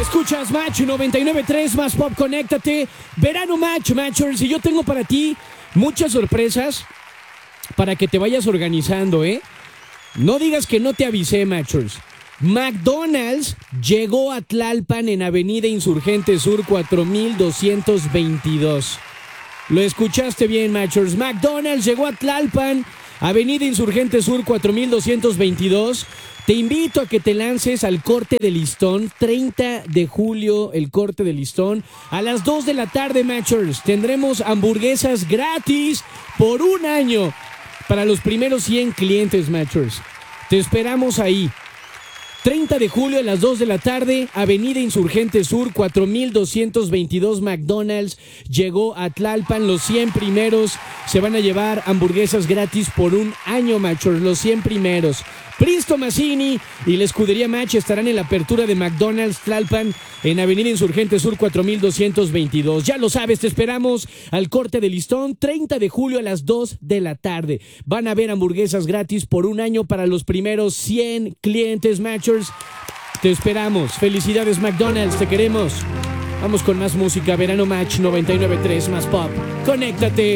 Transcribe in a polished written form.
Escuchas Match 99.3 más Pop, conéctate. Verano Match, Matchers. Y yo tengo para ti muchas sorpresas para que te vayas organizando, ¿eh? No digas que no te avisé, Matchers. McDonald's llegó a Tlalpan en Avenida Insurgente Sur 4222. Lo escuchaste bien, Matchers. McDonald's llegó a Tlalpan, Avenida Insurgente Sur 4222. Te invito a que te lances al corte de listón, 30 de julio, el corte de listón. A las 2 de la tarde, Matchers, tendremos hamburguesas gratis por un año para los primeros 100 clientes, Matchers. Te esperamos ahí. 30 de julio a las 2 de la tarde, Avenida Insurgente Sur, 4222, McDonald's llegó a Tlalpan. Los 100 primeros se van a llevar hamburguesas gratis por un año, Matchers. Los 100 primeros. Prince Tomasini y la escudería Match estarán en la apertura de McDonald's Tlalpan en Avenida Insurgente Sur 4222. Ya lo sabes, te esperamos al corte de listón, 30 de julio a las 2 de la tarde. Van a haber hamburguesas gratis por un año para los primeros 100 clientes, Matchers. Te esperamos. Felicidades, McDonald's, te queremos. Vamos con más música. Verano Match 99.3 más Pop. Conéctate.